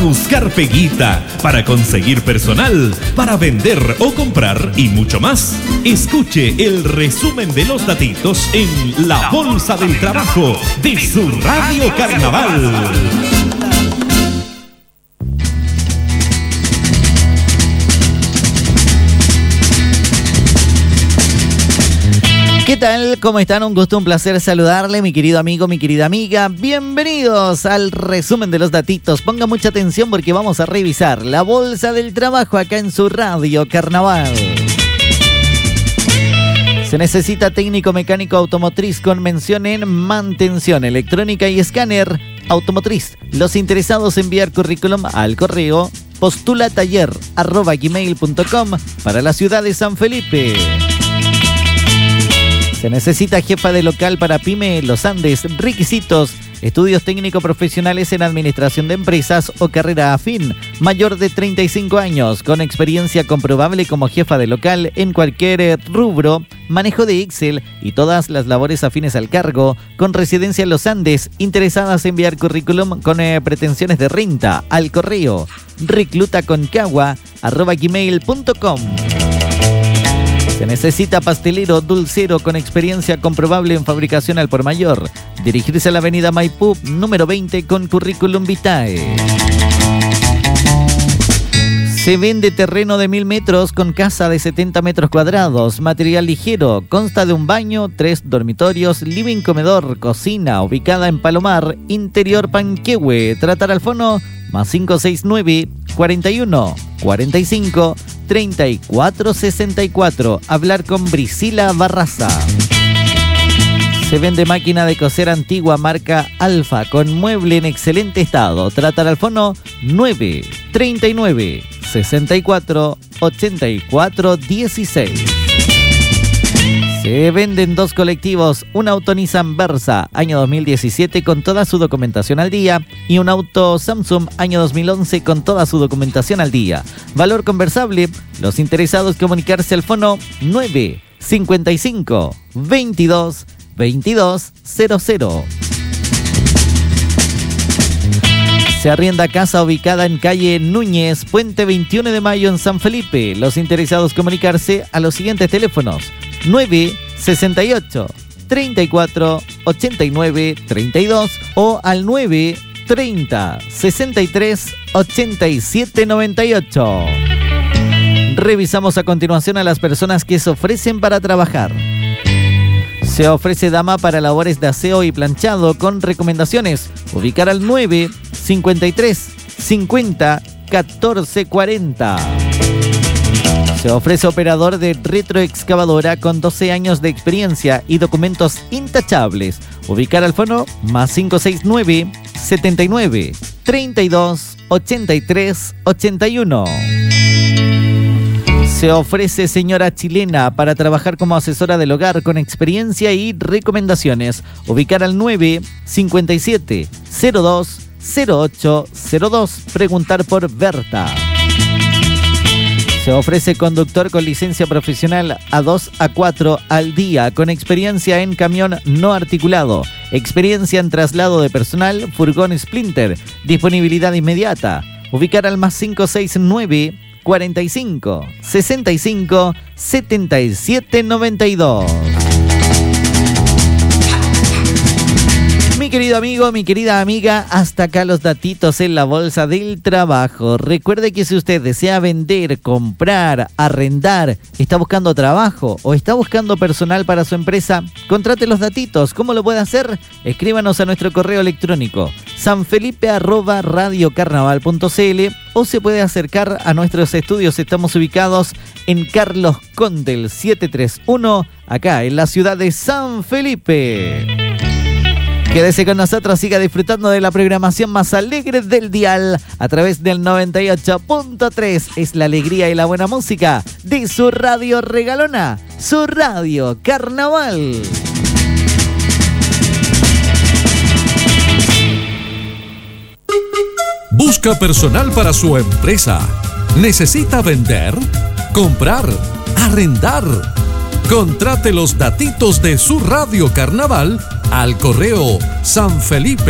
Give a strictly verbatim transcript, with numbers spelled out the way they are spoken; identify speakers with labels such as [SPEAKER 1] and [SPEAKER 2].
[SPEAKER 1] buscar peguita, para conseguir personal, para vender o comprar y mucho más. Escuche el resumen de los datitos en La Bolsa del Trabajo de su Radio Carnaval.
[SPEAKER 2] ¿Qué tal? ¿Cómo están? Un gusto, un placer saludarle, mi querido amigo, mi querida amiga. Bienvenidos al resumen de los datitos. Ponga mucha atención porque vamos a revisar la Bolsa del Trabajo acá en su Radio Carnaval. Se necesita técnico mecánico automotriz con mención en mantención electrónica y escáner automotriz. Los interesados enviar currículum al correo postulataller arroba gmail punto com para la ciudad de San Felipe. Se necesita jefa de local para PYME Los Andes. Requisitos: estudios técnicos profesionales en administración de empresas o carrera afín, mayor de treinta y cinco años, con experiencia comprobable como jefa de local en cualquier rubro, manejo de Excel y todas las labores afines al cargo, con residencia en Los Andes, interesadas en enviar currículum con eh, pretensiones de renta al correo reclutaconcagua arroba gmail punto com. Se necesita pastelero dulcero con experiencia comprobable en fabricación al por mayor. Dirigirse a la avenida Maipú, número veinte, con currículum vitae. Se vende terreno de mil metros con casa de setenta metros cuadrados. Material ligero. Consta de un baño, tres dormitorios, living, comedor, cocina, ubicada en Palomar, interior Panquehue. Tratar al fono más cinco seis nueve, cuarenta y uno, cuarenta y cinco, treinta y cuatro sesenta y cuatro. Hablar con Brisila Barraza. Se vende máquina de coser antigua marca Alfa con mueble en excelente estado. Tratar al fono nueve, treinta y nueve, sesenta y cuatro, ochenta y cuatro dieciséis. Se venden dos colectivos, un auto Nissan Versa año dos mil diecisiete con toda su documentación al día y un auto Samsung año dos mil once con toda su documentación al día. Valor conversable. Los interesados comunicarse al fono nueve, cincuenta y cinco, veintidós, veintidós cero cero. Se arrienda casa ubicada en calle Núñez, Puente veintiuno de Mayo en San Felipe. Los interesados comunicarse a los siguientes teléfonos: nueve, sesenta y ocho, treinta y cuatro, ochenta y nueve, treinta y dos o al nueve, treinta, sesenta y tres, ochenta y siete noventa y ocho. Revisamos a continuación a las personas que se ofrecen para trabajar. Se ofrece dama para labores de aseo y planchado con recomendaciones. Ubicar al nueve, cincuenta y tres, cincuenta, catorce cuarenta. Se ofrece operador de retroexcavadora con doce años de experiencia y documentos intachables. Ubicar al fono más cinco seis nueve, setenta y nueve, treinta y dos, ochenta y tres, ochenta y uno. Se ofrece señora chilena para trabajar como asesora del hogar con experiencia y recomendaciones. Ubicar al nueve, cincuenta y siete, cero dos, cero ocho cero dos. Preguntar por Berta. Se ofrece conductor con licencia profesional A dos A cuatro al día con experiencia en camión no articulado, experiencia en traslado de personal, furgón Splinter, disponibilidad inmediata. Ubicar al más cinco seis nueve, cuarenta y cinco, sesenta y cinco, setenta y siete noventa y dos. Mi querido amigo, mi querida amiga, hasta acá los datitos en la Bolsa del Trabajo. Recuerde que si usted desea vender, comprar, arrendar, está buscando trabajo o está buscando personal para su empresa, contrate los datitos. ¿Cómo lo puede hacer? Escríbanos a nuestro correo electrónico sanfelipe arroba radiocarnaval punto cl o se puede acercar a nuestros estudios. Estamos ubicados en Carlos Condel setecientos treinta y uno, acá en la ciudad de San Felipe. Quédese con nosotros, siga disfrutando de la programación más alegre del dial a través del noventa y ocho punto tres. Es la alegría y la buena música de su radio regalona, su Radio Carnaval.
[SPEAKER 3] Busca personal para su empresa. ¿Necesita vender? ¿Comprar? ¿Arrendar? Contrate los datitos de su Radio Carnaval al correo sanfelipe